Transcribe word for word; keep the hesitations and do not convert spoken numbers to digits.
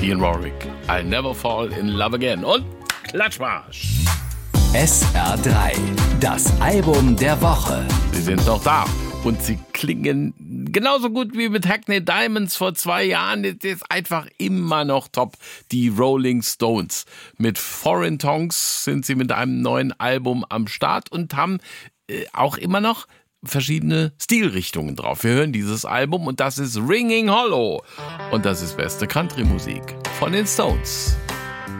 Dionne Warwick, I'll never fall in love again. Und Klatschmarsch. S R drei, das Album der Woche. Sie sind noch da und sie klingen genauso gut wie mit Hackney Diamonds vor zwei Jahren. Das ist einfach immer noch top. Die Rolling Stones. Mit Foreign Tongues sind sie mit einem neuen Album am Start und haben äh, auch immer noch verschiedene Stilrichtungen drauf. Wir hören dieses Album und das ist Ringing Hollow. Und das ist beste Country-Musik von den Stones.